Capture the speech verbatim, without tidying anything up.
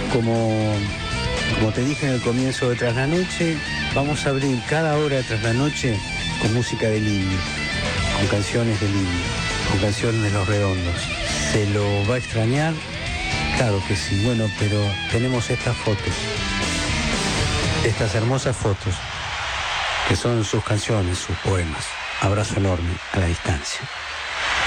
Como, como te dije en el comienzo de Tras la Noche, vamos a abrir cada hora de Tras la Noche con música del indio, con canciones del indio, con canciones de Los Redondos. ¿Se lo va a extrañar? Claro que sí. Bueno, pero tenemos estas fotos, estas hermosas fotos, que son sus canciones, sus poemas. Abrazo enorme a la distancia.